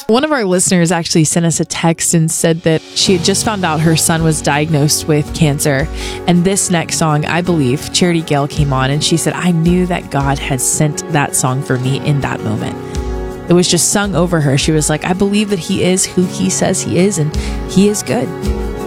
One of our listeners actually sent us a text and said that she had just found out her son was diagnosed with cancer. And this next song, I believe, Charity Gale came on and she said, I knew that God had sent that song for me in that moment. It was just sung over her. She was like, I believe that he is who he says he is, and he is good.